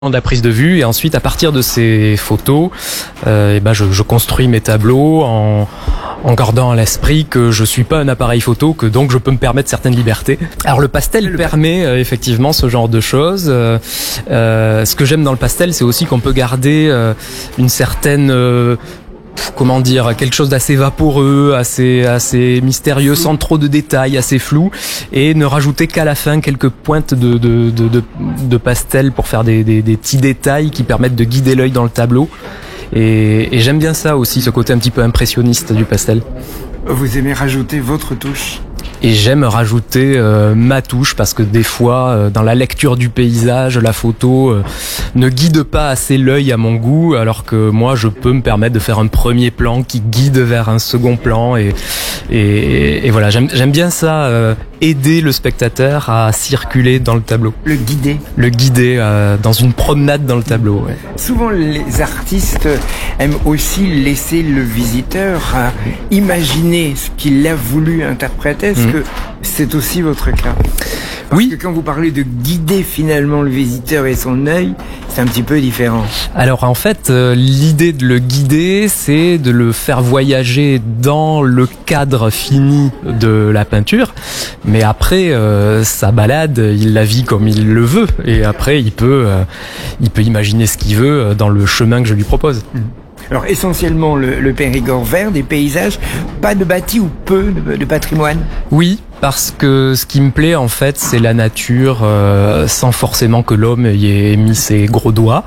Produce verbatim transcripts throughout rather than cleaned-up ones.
de la prise de vue et ensuite à partir de ces photos euh, et ben je, je construis mes tableaux en, en gardant à l'esprit que je suis pas un appareil photo, que donc je peux me permettre certaines libertés. Alors le pastel le permet euh, effectivement ce genre de choses. Euh, euh, ce que j'aime dans le pastel, c'est aussi qu'on peut garder euh, une certaine euh, comment dire, quelque chose d'assez vaporeux, assez assez mystérieux, sans trop de détails, assez flou, et ne rajouter qu'à la fin quelques pointes de de de, de, de pastel pour faire des, des des petits détails qui permettent de guider l'œil dans le tableau. Et, et j'aime bien ça aussi, ce côté un petit peu impressionniste du pastel. Vous aimez rajouter votre touche ? Et j'aime rajouter euh, ma touche parce que des fois, euh, dans la lecture du paysage, la photo euh, ne guide pas assez l'œil à mon goût, alors que moi, je peux me permettre de faire un premier plan qui guide vers un second plan. Et, et, et voilà, j'aime, j'aime bien ça, euh, aider le spectateur à circuler dans le tableau. Le guider. Le guider euh, dans une promenade dans le tableau. Ouais. Souvent, les artistes aiment aussi laisser le visiteur euh, imaginer ce qu'il a voulu interpréter. Est-ce mmh. que c'est aussi votre cas ? Parce oui. que quand vous parlez de guider finalement le visiteur et son œil, c'est un petit peu différent. Alors en fait, euh, l'idée de le guider, c'est de le faire voyager dans le cadre fini de la peinture. Mais après, euh, sa balade, il la vit comme il le veut. Et après, il peut, euh, il peut imaginer ce qu'il veut dans le chemin que je lui propose. Mmh. Alors essentiellement le, le Périgord vert, des paysages, pas de bâti ou peu de, de patrimoine ? Oui, parce que ce qui me plaît en fait, c'est la nature, euh, sans forcément que l'homme y ait mis ses gros doigts.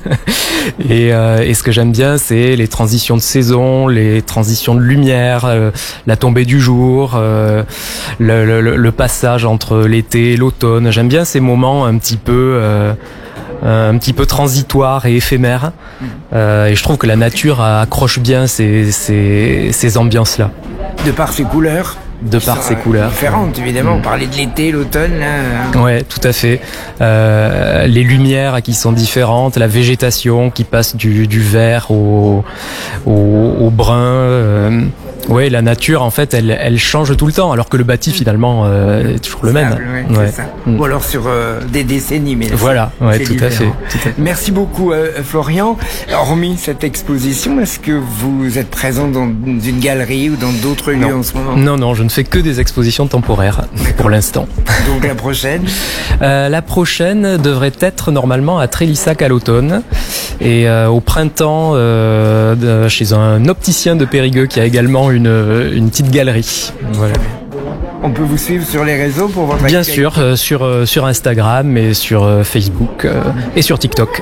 et, euh, et ce que j'aime bien, c'est les transitions de saison, les transitions de lumière, euh, la tombée du jour, euh, le, le, le passage entre l'été et l'automne. J'aime bien ces moments un petit peu... Euh, un petit peu transitoire et éphémère, euh, et je trouve que la nature accroche bien ces, ces, ces ambiances-là. De par ses couleurs De par ses couleurs. Différentes, évidemment. Mmh. On parlait de l'été, l'automne, là. Ouais, tout à fait. Euh, les lumières qui sont différentes, la végétation qui passe du, du vert au, au, au brun. Euh, ouais, la nature, en fait, elle, elle change tout le temps, alors que le bâti, finalement, euh, est toujours le même. Ouais, ouais. C'est ça. Mmh. Ou alors sur euh, des décennies. Mais voilà, ouais, tout à, fait, tout à fait. Merci beaucoup, euh, Florian. Hormis cette exposition, est-ce que vous êtes présent dans une galerie ou dans d'autres lieux en ce moment ? Non, non, je ne fais que des expositions temporaires pour l'instant. Donc la prochaine euh, La prochaine devrait être normalement à Trélissac à l'automne et euh, au printemps euh, de, chez un opticien de Périgueux qui a également une, une petite galerie. Voilà. On peut vous suivre sur les réseaux pour votre Bien actualité. sûr, euh, sur, euh, sur Instagram et sur euh, Facebook euh, et sur TikTok.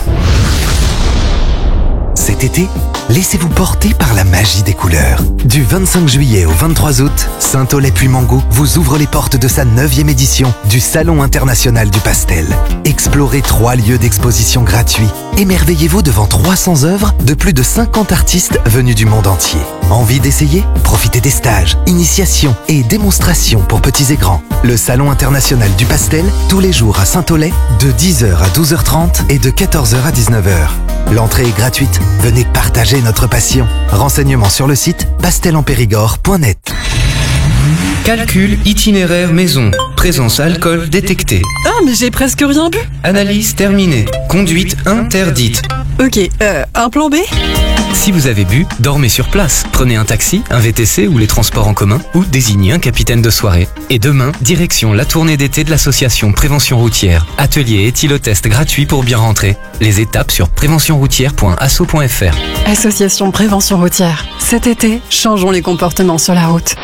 Cet été, laissez-vous porter par la magie des couleurs. Du vingt-cinq juillet au vingt-trois août, Saint-Aulay-Puymango vous ouvre les portes de sa neuvième édition du Salon international du pastel. Explorez trois lieux d'exposition gratuits. Émerveillez-vous devant trois cents œuvres de plus de cinquante artistes venus du monde entier. Envie d'essayer ? Profitez des stages, initiations et démonstrations pour petits et grands. Le Salon international du pastel, tous les jours à Saint-Aulay, de dix heures à douze heures trente et de quatorze heures à dix-neuf heures. L'entrée est gratuite. Venez partager notre passion. Renseignements sur le site pastel en périgord point net. Calcul itinéraire maison. Présence alcool détectée. Ah, mais j'ai presque rien bu. Analyse terminée. Conduite interdite. Ok, euh, un plan B ? Si vous avez bu, dormez sur place. Prenez un taxi, un V T C ou les transports en commun ou désignez un capitaine de soirée. Et demain, direction la tournée d'été de l'association Prévention Routière. Atelier éthylotest gratuit pour bien rentrer. Les étapes sur prévention routière point asso point f r. Association Prévention Routière. Cet été, changeons les comportements sur la route.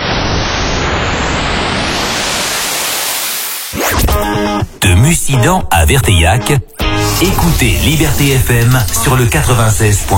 De Mussidan à Verteillac, écoutez Liberté F M sur le quatre-vingt-seize point